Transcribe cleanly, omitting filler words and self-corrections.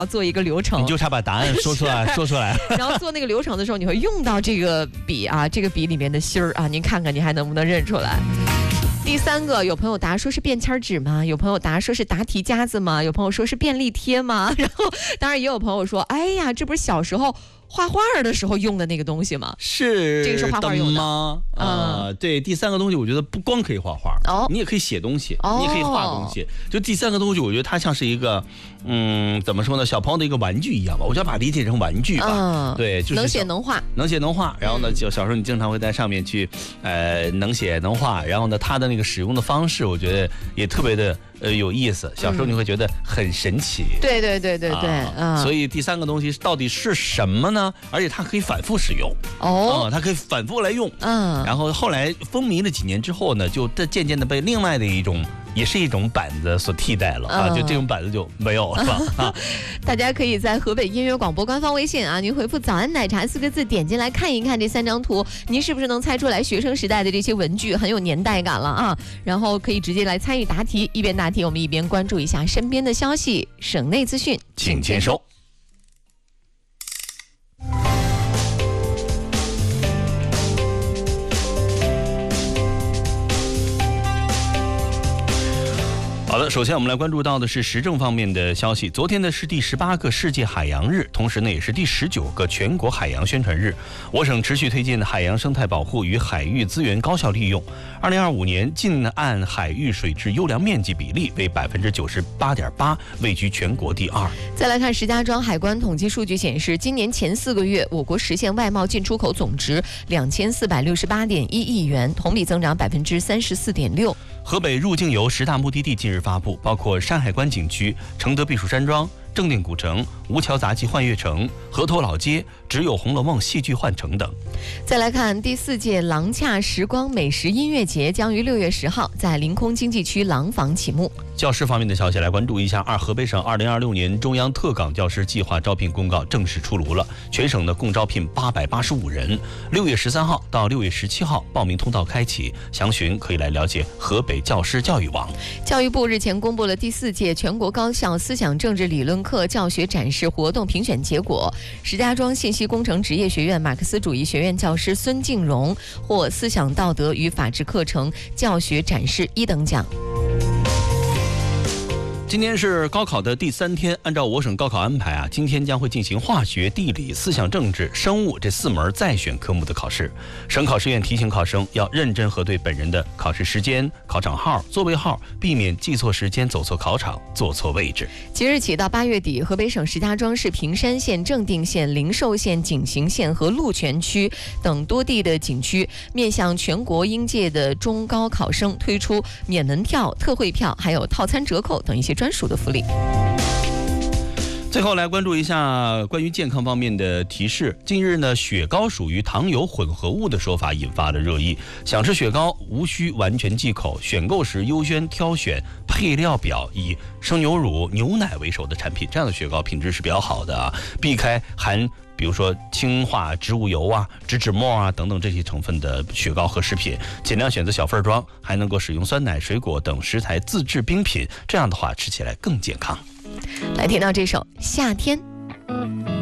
做一个流程， 你就差把答案说出来， 然后做那个流程的时候，你会用到这个笔啊，这个笔里面的芯儿啊，您看看你还能不能认出来？第3个，有朋友答说是便签纸吗？有朋友答说是答题夹子吗？有朋友说是便利贴吗？然后当然也有朋友说，哎呀，这不是小时候画画的时候用的那个东西吗？ 是这个是画画用的吗？对，第3个东西我觉得不光可以画画，你也可以写东西，你也可以画东西。就第3个东西，我觉得它像是一个，怎么说呢，小朋友的一个玩具一样吧，我就要把它理解成玩具吧。对，就是能写能画， 能写能画。然后呢，就小时候你经常会在上面去，能写能画。然后呢，它的那个使用的方式，我觉得也特别的有意思。小时候你会觉得很神奇。 对， 所以第3个东西到底是什么呢？而且它可以反复使用它可以反复来用。然后后来风靡了几年之后呢，就渐渐的被另外的一种，也是一种板子所替代了就这种板子就没有了大家可以在河北音乐广播官方微信您回复早安奶茶4个字，点进来看一看这3张图，您是不是能猜出来学生时代的这些文具很有年代感了然后可以直接来参与答题，一边答题我们一边关注一下身边的消息，省内资讯请签收。好的，首先我们来关注到的是时政方面的消息。昨天呢是第18个世界海洋日，同时呢也是第19个全国海洋宣传日。我省持续推进海洋生态保护与海域资源高效利用。2025年近岸海域水质优良面积比例为98.8%，位居全国第2。 再来看石家庄海关统计数据显示，今年前4个月，我国实现外贸进出口总值2468.1亿元，同比增长34.6%。 河北入境游10大目的地近日发布，包括山海关景区、承德避暑山庄、正定古城、吴桥杂技幻乐城、河头老街、只有红楼梦戏剧幻城等。 再来看第4届廊恰时光美食音乐节将于6月10号在临空经济区廊坊启幕。 教师方面的消息来关注一下，河北省2026年中央特岗教师计划招聘公告正式出炉了，全省呢共招聘885人，6月13号到6月17号报名通道开启，详询可以来了解河北教师教育网。 教育部日前公布了第4届全国高校思想政治理论课教学展示活动评选结果，石家庄信息工程职业学院马克思主义学院教师孙静荣获思想道德与法治课程教学展示1等奖。 今天是高考的第3天，按照我省高考安排今天将会进行化学、地理、思想政治、生物这4门再选科目的考试。省考试院提醒考生要认真核对本人的考试时间、考场号、座位号，避免记错时间、走错考场、坐错位置。 即日起到8月底，河北省石家庄市平山县、正定县、灵寿县、景行县和鹿泉区等多地的景区，面向全国应届的中高考生推出免门票、特惠票，还有套餐折扣等一些专属的福利。 最后来关注一下关于健康方面的提示。近日呢，雪糕属于糖油混合物的说法引发了热议。想吃雪糕无需完全忌口，选购时优先挑选配料表以生牛乳、牛奶为首的产品，这样的雪糕品质是比较好的避开含比如说氢化植物油植脂末等等这些成分的雪糕和食品，尽量选择小份装，还能够使用酸奶、水果等食材自制冰品，这样的话吃起来更健康。 来听到这首《夏天》。